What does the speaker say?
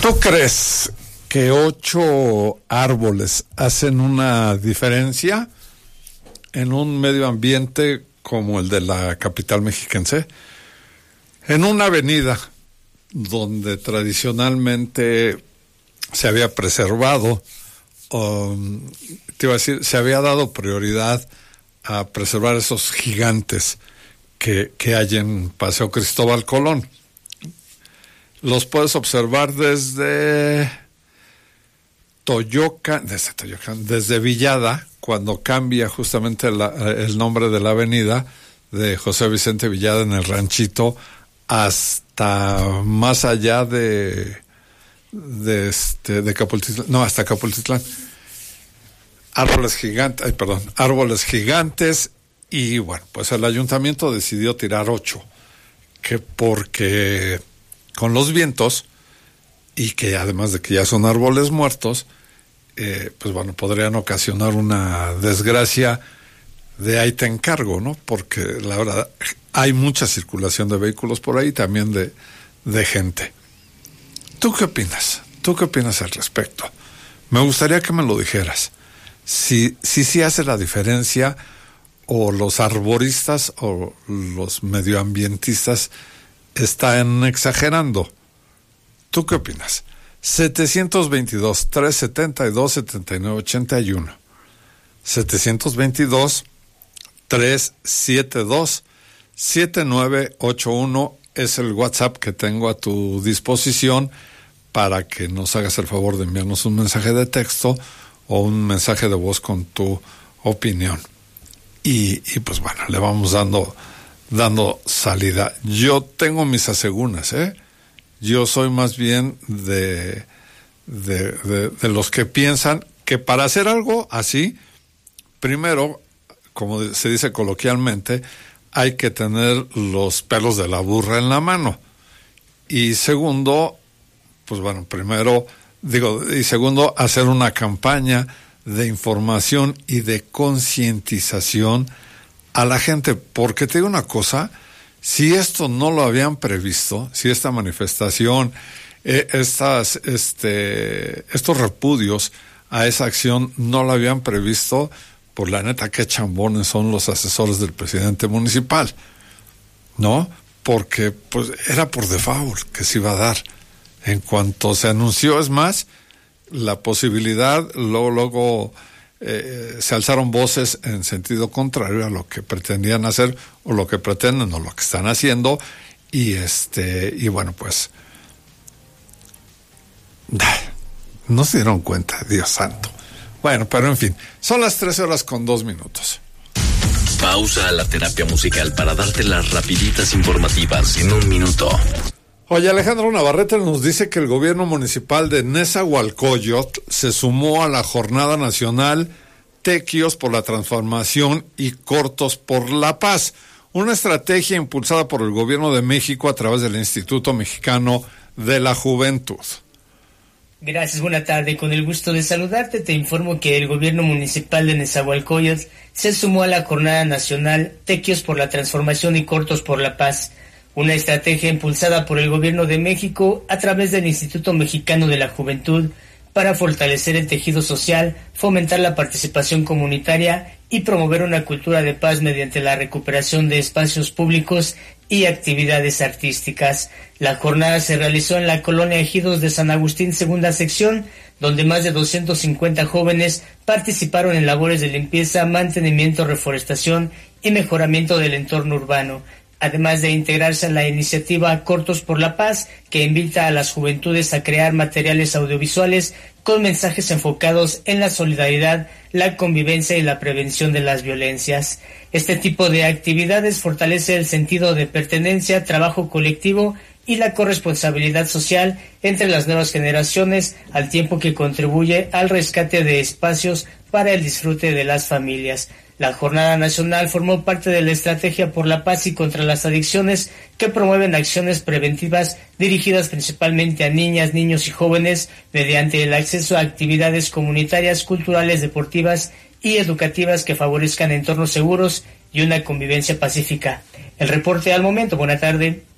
¿Tú crees que 8 árboles hacen una diferencia en un medio ambiente como el de la capital mexiquense? En una avenida donde tradicionalmente se había preservado, te iba a decir, se había dado prioridad a preservar esos gigantes que hay en Paseo Cristóbal Colón. Los puedes observar desde desde Villada, cuando cambia justamente el nombre de la avenida de José Vicente Villada en el Ranchito, hasta más allá de Capultitlán, no, hasta Capultitlán. Árboles gigantes, y bueno, pues el ayuntamiento decidió tirar 8, que porque con los vientos, y que además de que ya son árboles muertos, pues bueno, podrían ocasionar una desgracia de ahí te encargo, ¿no? Porque la verdad, hay mucha circulación de vehículos por ahí, también de gente. ¿Tú qué opinas? ¿Tú qué opinas al respecto? Me gustaría que me lo dijeras. Si hace la diferencia, o los arboristas o los medioambientistas están exagerando. ¿Tú qué opinas? 722-372-7981. 722-372-7981 es el WhatsApp que tengo a tu disposición para que nos hagas el favor de enviarnos un mensaje de texto o un mensaje de voz con tu opinión. Y pues bueno, le vamos dando salida. Yo tengo mis asegúnes, Yo soy más bien de los que piensan que para hacer algo así, primero, como se dice coloquialmente, hay que tener los pelos de la burra en la mano. Y segundo, pues bueno, segundo, hacer una campaña de información y de concientización a la gente, porque te digo una cosa, si esto no lo habían previsto, si esta manifestación, estos repudios a esa acción no lo habían previsto, pues la neta, qué chambones son los asesores del presidente municipal, ¿no? Porque pues era por default que se iba a dar. En cuanto se anunció, es más, la posibilidad, luego se alzaron voces en sentido contrario a lo que pretendían hacer, o lo que pretenden, o lo que están haciendo, y bueno, pues no se dieron cuenta, Dios santo. Bueno, pero en fin, son las 13:02. Pausa a la terapia musical para darte las rapiditas informativas en 1 minuto. Oye, Alejandro Navarrete nos dice que el gobierno municipal de Nezahualcóyotl se sumó a la Jornada Nacional Tequios por la Transformación y Cortos por la Paz, una estrategia impulsada por el gobierno de México a través del Instituto Mexicano de la Juventud. Gracias, buena tarde. Con el gusto de saludarte, te informo que el gobierno municipal de Nezahualcóyotl se sumó a la Jornada Nacional Tequios por la Transformación y Cortos por la Paz, una estrategia impulsada por el Gobierno de México a través del Instituto Mexicano de la Juventud para fortalecer el tejido social, fomentar la participación comunitaria y promover una cultura de paz mediante la recuperación de espacios públicos y actividades artísticas. La jornada se realizó en la colonia Ejidos de San Agustín, segunda sección, donde más de 250 jóvenes participaron en labores de limpieza, mantenimiento, reforestación y mejoramiento del entorno urbano, además de integrarse en la iniciativa Cortos por la Paz, que invita a las juventudes a crear materiales audiovisuales con mensajes enfocados en la solidaridad, la convivencia y la prevención de las violencias. Este tipo de actividades fortalece el sentido de pertenencia, trabajo colectivo y la corresponsabilidad social entre las nuevas generaciones, al tiempo que contribuye al rescate de espacios para el disfrute de las familias. La Jornada Nacional formó parte de la Estrategia por la Paz y contra las Adicciones, que promueven acciones preventivas dirigidas principalmente a niñas, niños y jóvenes mediante el acceso a actividades comunitarias, culturales, deportivas y educativas que favorezcan entornos seguros y una convivencia pacífica. El reporte al momento. Buena tarde.